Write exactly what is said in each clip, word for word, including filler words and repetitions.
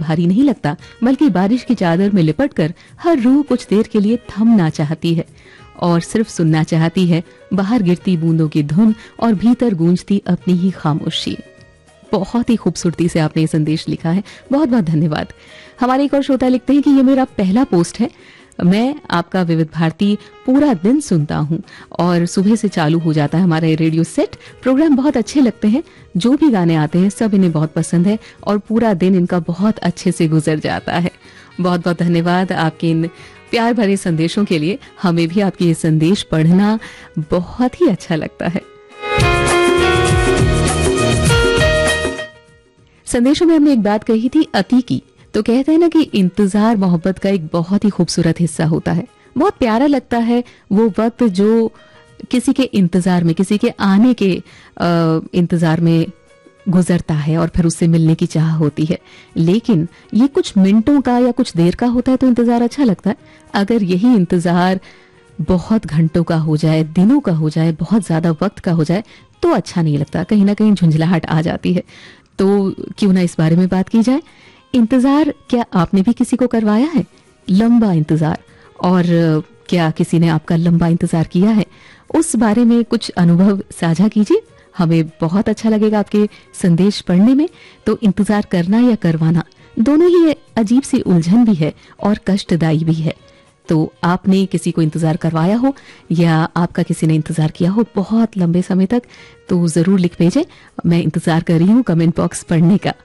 भारी नहीं लगता, बल्कि बारिश की चादर में लिपटकर हर रूह कुछ देर के लिए थमना चाहती है और सिर्फ सुनना चाहती है बाहर गिरती बूंदों की धुन और भीतर गूंजती अपनी ही खामोशी। बहुत ही खूबसूरती से आपने ये संदेश लिखा है, बहुत बहुत धन्यवाद। हमारे एक और श्रोता लिखते हैं कि ये मेरा पहला पोस्ट है। मैं आपका विविध भारती पूरा दिन सुनता हूँ और सुबह से चालू हो जाता है हमारा रेडियो सेट। प्रोग्राम बहुत अच्छे लगते हैं, जो भी गाने आते हैं सब इन्हें बहुत पसंद है और पूरा दिन इनका बहुत अच्छे से गुजर जाता है। बहुत बहुत धन्यवाद आपके इन प्यार भरे संदेशों के लिए। हमें भी आपके ये संदेश पढ़ना बहुत ही अच्छा लगता है। संदेशों में हमने एक बात कही थी अति की, तो कहते हैं ना कि इंतजार मोहब्बत का एक बहुत ही खूबसूरत हिस्सा होता है। बहुत प्यारा लगता है वो वक्त जो किसी के इंतजार में, किसी के आने के आ, इंतजार में गुजरता है और फिर उससे मिलने की चाह होती है। लेकिन ये कुछ मिनटों का या कुछ देर का होता है तो इंतजार अच्छा लगता है। अगर यही इंतजार बहुत घंटों का हो जाए, दिनों का हो जाए, बहुत ज्यादा वक्त का हो जाए तो अच्छा नहीं लगता, कहीं ना कहीं झुंझलाहट आ जाती है। तो क्यों ना इस बारे में बात की जाए। इंतजार क्या आपने भी किसी को करवाया है? लंबा इंतजार, और क्या किसी ने आपका लंबा इंतजार किया है? उस बारे में कुछ अनुभव साझा कीजिए, हमें बहुत अच्छा लगेगा आपके संदेश पढ़ने में। तो इंतजार करना या करवाना दोनों ही अजीब सी उलझन भी है और कष्टदायी भी है। तो आपने किसी को इंतजार करवाया हो या आपका किसी ने इंतजार किया हो बहुत लंबे समय तक, तो जरूर लिख भेजें। मैं इंतजार कर रही हूँ कमेंट बॉक्स पढ़ने का।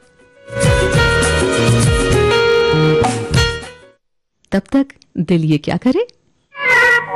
तब तक दिल ये क्या करे।